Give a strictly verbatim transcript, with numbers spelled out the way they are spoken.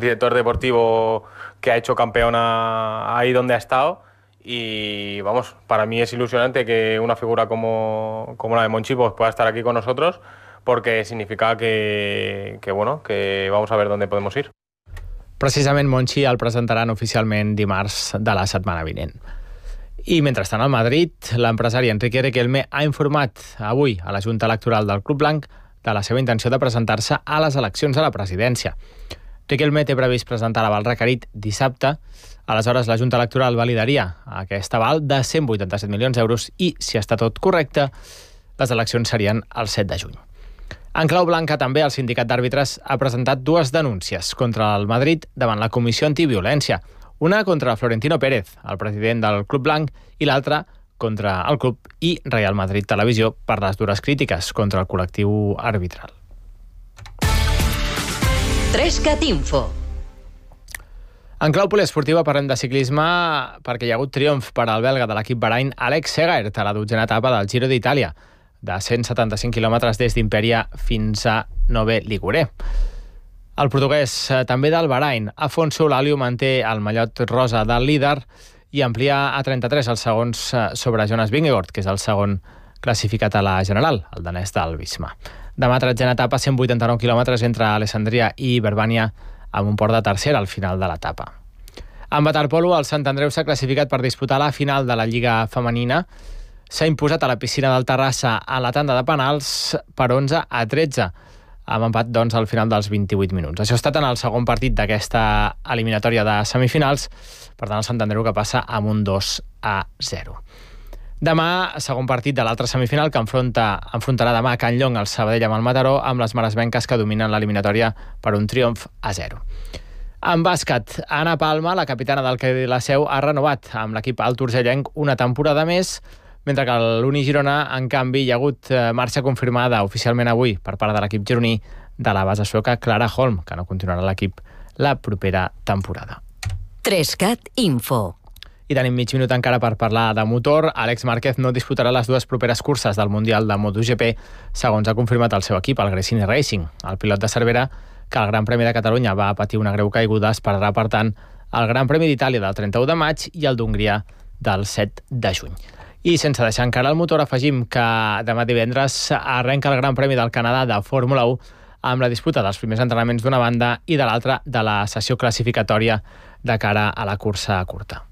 director deportivo que ha hecho campeona ahí donde ha estado. Y vamos, para mí es ilusionante que una figura como, como la de Monchi pues, pueda estar aquí con nosotros, porque significa que, que, bueno, que vamos a ver dónde podemos ir. Precisament Monchi el presentaran oficialment dimarts de la setmana vinent. I mentrestant al Madrid, l'empresari Enrique Riquelme ha informat avui a la Junta Electoral del Club Blanc de la seva intenció de presentar-se a les eleccions a la presidència. Riquelme té previst presentar l'aval requerit dissabte. Aleshores, la Junta Electoral validaria aquest aval de cent vuitanta-set milions d'euros i, si està tot correcte, les eleccions serien el set de juny. En clau blanca, també, el sindicat d'àrbitres ha presentat dues denúncies contra el Madrid davant la Comissió Antiviolència. Una contra Florentino Pérez, el president del Club Blanc, i l'altra contra el club i Real Madrid Televisió per les dures crítiques contra el col·lectiu arbitral. Trescat Info. En clau poliesportiva parlem de ciclisme perquè hi ha hagut triomf per al belga de l'equip Bahrain Alex Segert a la dotzena etapa del Giro d'Itàlia, de cent setanta-cinc quilòmetres des d'Imperia fins a Nove Ligure. El portuguès també del Bahrain, Afonso Eulàlio, manté el mallot rosa del líder i amplia a trenta-tres els segons sobre Jonas Vingegaard, que és el segon classificat a la general, el danès del Visma. Demà, tretzena etapa, cent vuitanta-nou quilòmetres entre Alessandria i Verbània, amb un port de tercera al final de l'etapa. En waterpolo, el Sant Andreu s'ha classificat per disputar la final de la Lliga Femenina. S'ha imposat a la piscina del Terrassa a la tanda de penals per onze a tretze, amb empat doncs, al final dels vint-i-vuit minuts. Això ha estat en el segon partit d'aquesta eliminatòria de semifinals, per tant el Sant Andreu que passa amb un dos a zero. Demà, segon partit de l'altra semifinal, que enfronta, enfrontarà demà a Can Llong el Sabadell amb el Mataró, amb les maresmenques que dominen l'eliminatòria per un triomf a zero. En bàsquet, Anna Palma, la capitana del Cadí la Seu, ha renovat amb l'equip alt urgellenc una temporada més, mentre que a l'Uni Girona, en canvi, hi ha hagut marxa confirmada oficialment avui per part de l'equip gironí de la base sueca Clara Holm, que no continuarà l'equip la propera temporada. Trescat Info. I tenim mig minut encara per parlar de motor. Àlex Márquez no disputarà les dues properes curses del Mundial de MotoGP, segons ha confirmat el seu equip, el Gresini Racing. El pilot de Cervera, que al Gran Premi de Catalunya va patir una greu caiguda, esperarà, per tant, el Gran Premi d'Itàlia del trenta-u de maig i el d'Hongria del set de juny. I sense deixar encara el motor, afegim que demà divendres arrenca el Gran Premi del Canadà de Fórmula u amb la disputa dels primers entrenaments d'una banda i de l'altra de la sessió classificatòria de cara a la cursa curta.